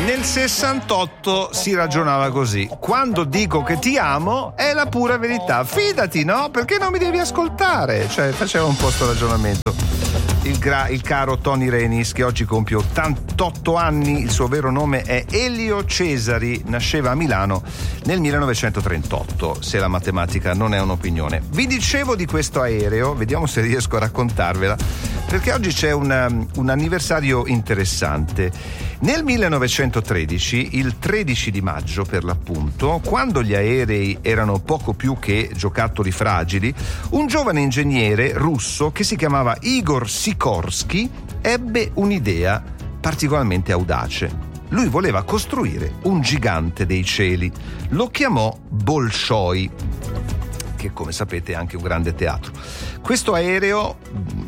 Nel 68 si ragionava così: quando dico che ti amo è la pura verità, fidati, no? Perché non mi devi ascoltare? Cioè, faceva un po' sto ragionamento il caro Tony Renis, che oggi compie 88 anni. Il suo vero nome è Elio Cesari, nasceva a Milano nel 1938, se la matematica non è un'opinione. Vi dicevo di questo aereo, vediamo se riesco a raccontarvela, perché oggi c'è un anniversario interessante. Nel 1913, il 13 di maggio per l'appunto, quando gli aerei erano poco più che giocattoli fragili, un giovane ingegnere russo che si chiamava Igor Sikorsky ebbe un'idea particolarmente audace. Lui voleva costruire un gigante dei cieli. Lo chiamò Bolshoi, che come sapete è anche un grande teatro. Questo aereo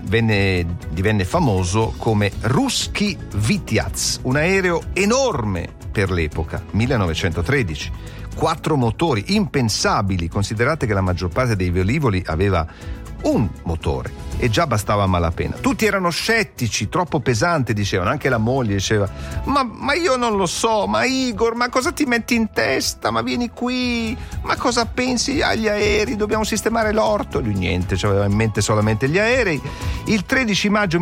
divenne famoso come Ruski Vitiaz, un aereo enorme per l'epoca, 1913. 4 motori impensabili, considerate che la maggior parte dei velivoli aveva un motore e già bastava a malapena. Tutti erano scettici, troppo pesante, dicevano. Anche la moglie diceva: ma io non lo so, ma Igor, ma cosa ti metti in testa? Ma vieni qui, ma cosa pensi agli aerei? Dobbiamo sistemare l'orto. Lui niente, aveva in mente solamente gli aerei. Il 13 maggio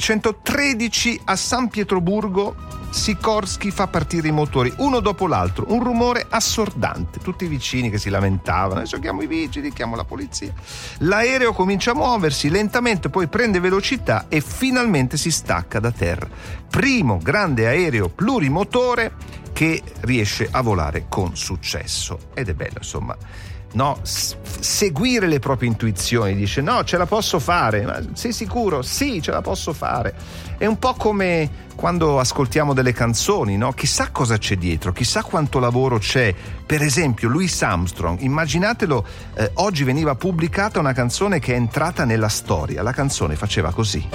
1913 a San Pietroburgo Sikorsky fa partire i motori uno dopo l'altro, un rumore assordante, tutti i vicini che si lamentavano: adesso chiamo i vigili, chiamo la polizia. L'aereo comincia a muoversi lentamente, poi prende velocità e finalmente si stacca da terra. Primo grande aereo plurimotore che riesce a volare con successo. Ed è bello, insomma, no, seguire le proprie intuizioni. Dice: no, ce la posso fare. Ma sei sicuro? Sì, ce la posso fare. È un po' come quando ascoltiamo delle canzoni, no? Chissà cosa c'è dietro, chissà quanto lavoro c'è. Per esempio Louis Armstrong, immaginatelo, oggi veniva pubblicata una canzone che è entrata nella storia. La canzone faceva così: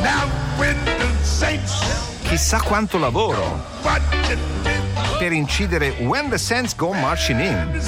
chissà quanto lavoro per incidere When the Saints Go Marching In.